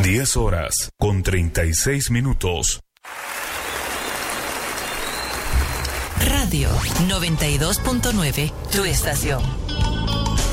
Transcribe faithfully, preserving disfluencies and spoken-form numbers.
diez horas con treinta y seis minutos. Radio noventa y dos punto nueve, tu estación.